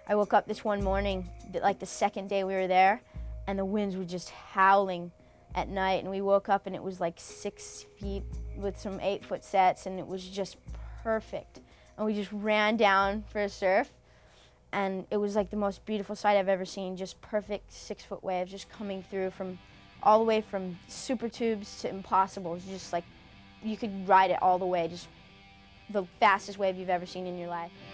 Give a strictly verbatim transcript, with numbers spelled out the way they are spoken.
I woke up this one morning, like the second day we were there, and the winds were just howling at night, and we woke up and it was like six feet with some eight foot sets, and it was just perfect. And we just ran down for a surf, and it was like the most beautiful sight I've ever seen, just perfect six foot waves just coming through from all the way from super tubes to impossible. It's just like you could ride it all the way, just the fastest wave you've ever seen in your life.